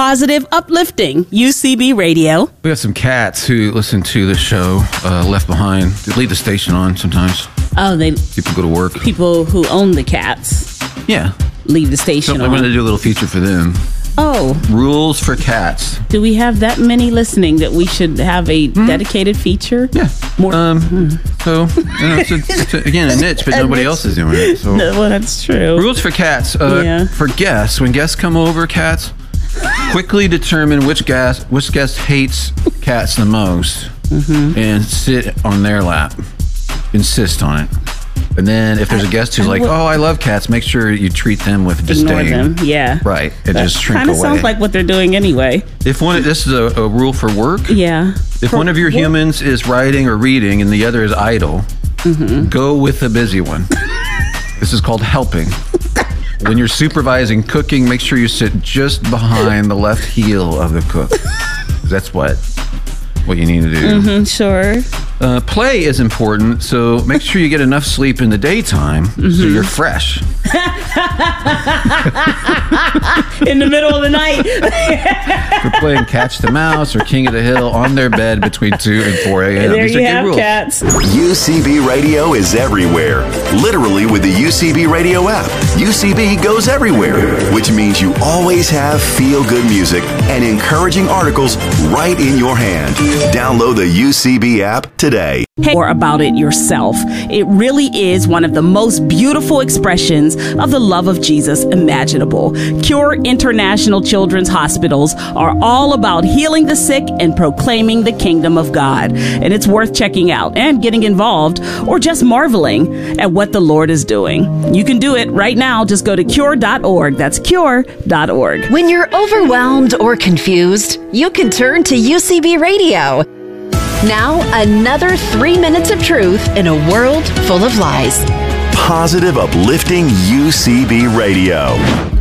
positive, uplifting UCB Radio. We have some cats who listen to the show, Left Behind. They leave the station on sometimes. Oh, People go to work. People who own the cats. Yeah. Leave the station So on. I'm going to do a little feature for them. Oh. Rules for cats. Do we have that many listening that we should have a dedicated feature? Yeah. More. So, it's again, a niche, but nobody else is doing it. So. Well, that's true. Rules for cats. For guests, when guests come over, cats, quickly determine which guest hates cats the most and sit on their lap. Insist on it. And then if there's a guest who's like, oh, I love cats, make sure you treat them with disdain. Ignore them, yeah. Right, and just shrink away. Kind of sounds like what they're doing anyway. This is a rule for work. Yeah. If one of your humans is writing or reading and the other is idle, go with the busy one. This is called helping. When you're supervising cooking, make sure you sit just behind the left heel of the cook. That's what you need to do. Sure. Play is important, so make sure you get enough sleep in the daytime so you're fresh. In the middle of the night. For playing Catch the Mouse or King of the Hill on their bed between 2 and 4 a.m. There These you are have good rules. cats. UCB Radio is everywhere. Literally with the UCB Radio app. UCB goes everywhere, which means you always have feel-good music and encouraging articles right in your hand. Download the UCB app today. More about it yourself. It really is one of the most beautiful expressions of the love of Jesus imaginable. Cure International Children's Hospitals are all about healing the sick and proclaiming the kingdom of God. And it's worth checking out and getting involved or just marveling at what the Lord is doing. You can do it right now. Just go to cure.org. That's cure.org. When you're overwhelmed or confused, you can turn to UCB Radio. Now, another 3 minutes of truth in a world full of lies. Positive, uplifting UCB Radio.